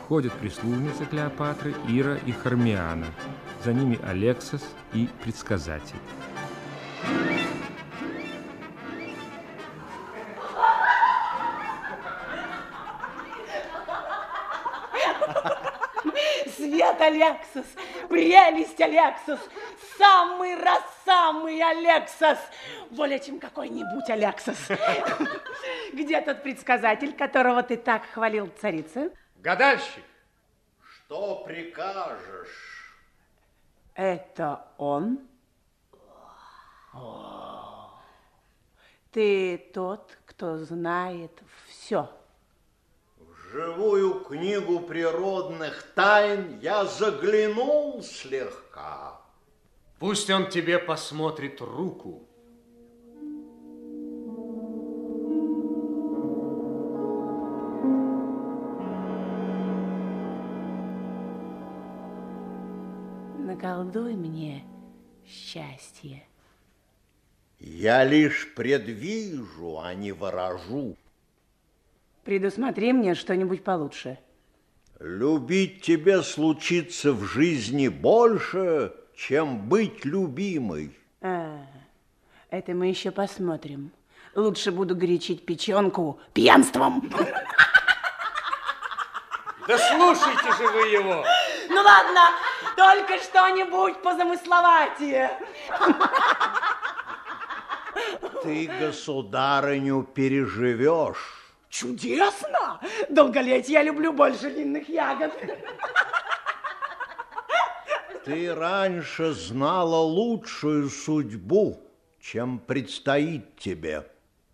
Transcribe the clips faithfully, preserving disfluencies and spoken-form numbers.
Входят прислужницы Клеопатры, Ира и Хармиана. За ними Алексос и предсказатель. Свет, Алексос! Прелесть, Алексос! Самый раз самый Алексос! Более чем какой-нибудь Алексос. Где тот предсказатель, которого ты так хвалил, царица? Гадальщик. Что прикажешь? Это он? О, ты тот, кто знает все. В живую книгу природных тайн я заглянул слегка. Пусть он тебе посмотрит руку. Наколдуй мне счастье. Я лишь предвижу, а не ворожу. Предусмотри мне что-нибудь получше. Любить тебе случится в жизни больше, чем быть любимой. А, это мы еще посмотрим. Лучше буду горячить печенку пьянством. Да слушайте же вы его! Ну ладно, только что-нибудь позамысловатее. Ты, государыню, переживешь. Чудесно! Долголетие я люблю больше винных ягод. Ты раньше знала лучшую судьбу, чем предстоит тебе.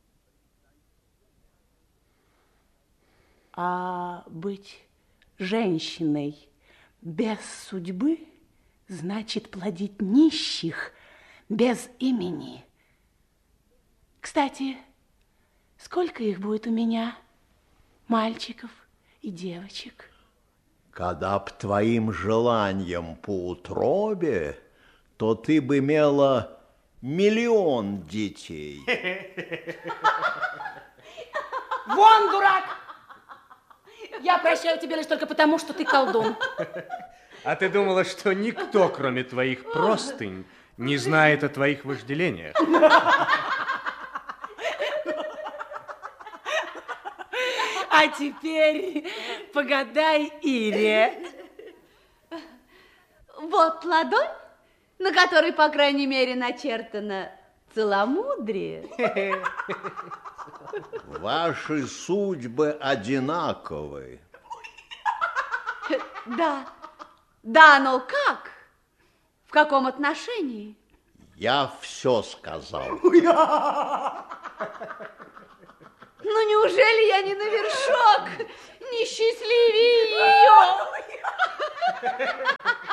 А быть женщиной без судьбы значит плодить нищих без имени. Кстати, сколько их будет у меня, мальчиков и девочек? Когда б твоим желанием по утробе, то ты бы имела миллион детей. Вон, дурак! Я прощаю тебя лишь только потому, что ты колдун. А ты думала, что никто, кроме твоих простынь, не знает о твоих вожделениях? А теперь погадай Ире. Вот ладонь, на которой, по крайней мере, начертано целомудрие. Ваши судьбы одинаковы. Да, да, но как? В каком отношении? Я все сказал. Ну, неужели я не на вершок, не счастливее ее?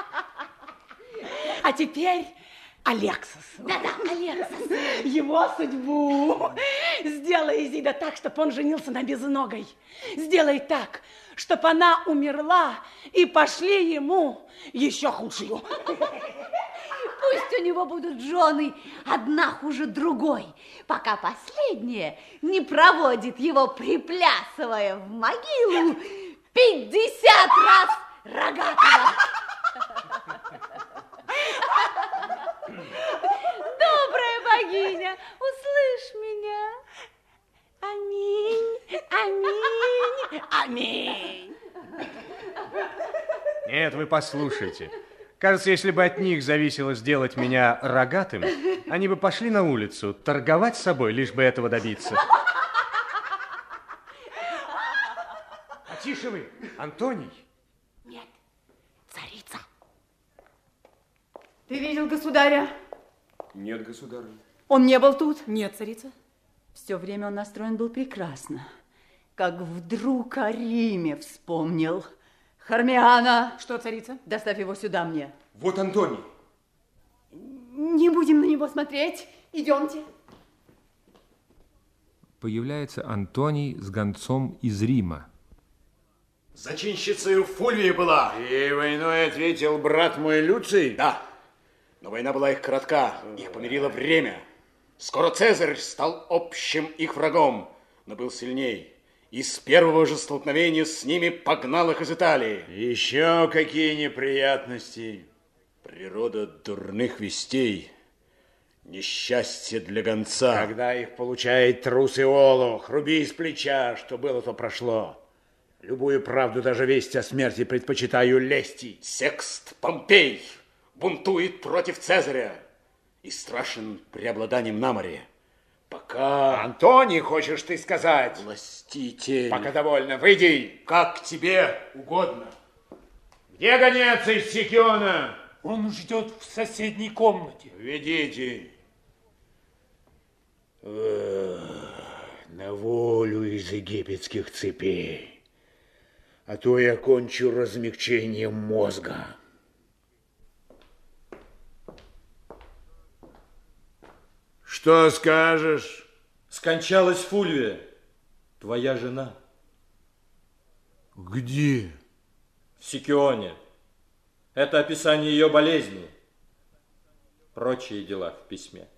А теперь Алексос. Да-да, Алексос. Его судьбу. Сделай, Изида, так, чтобы он женился на безногой. Сделай так, чтобы она умерла, и пошли ему еще худшую. Пусть у него будут жены, одна хуже другой, пока последняя не проводит его, приплясывая в могилу, пятьдесят раз рогатого. Добрая богиня, услышь меня. Аминь, аминь, аминь. Нет, вы послушайте. Кажется, если бы от них зависело сделать меня рогатым, они бы пошли на улицу торговать с собой, лишь бы этого добиться. А тише вы, Антоний. Нет, царица. Ты видел государя? Нет, государыня. Он не был тут? Нет, царица. Все время он настроен был прекрасно. Как вдруг о Риме вспомнил. Хармиана! Что, царица? Доставь его сюда мне. Вот Антоний. Не будем на него смотреть. Идемте. Появляется Антоний с гонцом из Рима. Зачинщицей Фульвия была. И войной ответил брат мой Люций? Да, но война была их коротка, их помирило время. Скоро Цезарь стал общим их врагом, но был сильней. и с первого же столкновения с ними погнал их из Италии. Еще какие неприятности. Природа дурных вестей. Несчастье для гонца. Когда их получает трус и олух, руби из плеча, что было, то прошло. Любую правду, даже весть о смерти, предпочитаю лести. Секст Помпей бунтует против Цезаря и страшен преобладанием на море. Пока... Антоний, хочешь ты сказать? Властитель. Пока довольно. Выйди. Как тебе угодно. Где гонец из Сикиона? Он ждет в соседней комнате. Ведите. На волю из египетских цепей. А то я кончу размягчением мозга. Что скажешь? Скончалась Фульвия, твоя жена. Где? В Сикионе. Это описание ее болезни. Прочие дела в письме.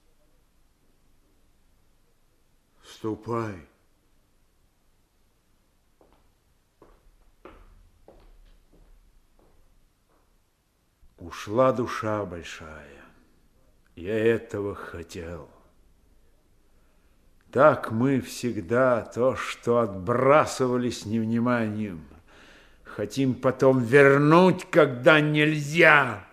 Ступай. Ушла душа большая. Я этого хотел. Так мы всегда то, что отбрасывали с невниманием, хотим потом вернуть, когда нельзя.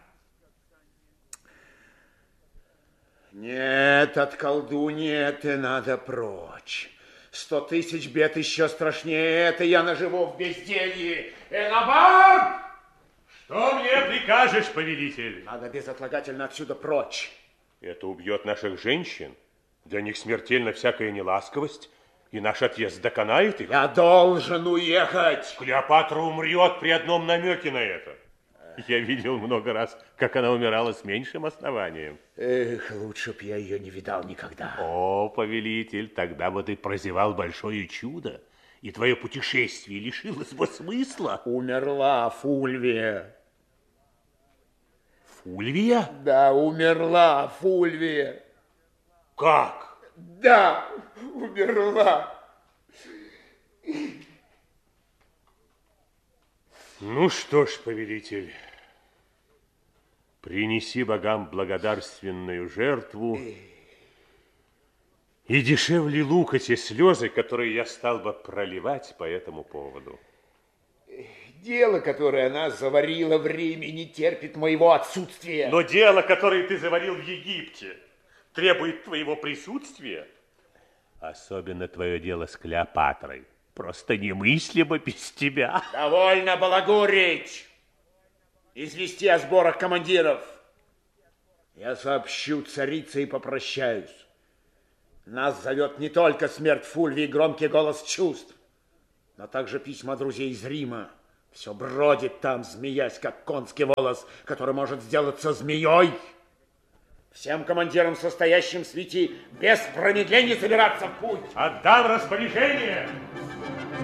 Нет, от колдуньи это надо прочь. Сто тысяч бед еще страшнее это, я наживу в безделье. Энобар! Что мне прикажешь, повелитель? Надо безотлагательно отсюда прочь. Это убьет наших женщин. Для них смертельна всякая неласковость, и наш отъезд доконает их. Я должен уехать. Клеопатра умрет при одном намеке на это. Я видел много раз, как она умирала с меньшим основанием. Эх, лучше б я ее не видал никогда. О, повелитель, тогда бы ты прозевал большое чудо, и твое путешествие лишилось бы смысла. Умерла Фульвия. Фульвия? Да, умерла Фульвия. Как? Да, умерла. Ну что ж, повелитель, принеси богам благодарственную жертву, и дешевле лука те слезы, которые я стал бы проливать по этому поводу. Дело, которое она заварила в Риме, не терпит моего отсутствия. Но дело, которое ты заварил в Египте, требует твоего присутствия. Особенно твое дело с Клеопатрой. Просто немыслимо без тебя. Довольно балагурить. Извести о сборах командиров. Я сообщу царице и попрощаюсь. Нас зовет не только смерть Фульвии и громкий голос чувств, но также письма друзей из Рима. Все бродит там, змеясь, как конский волос, который может сделаться змеей. Всем командирам, состоящим в свите, без промедления собираться в путь. Отдам распоряжение.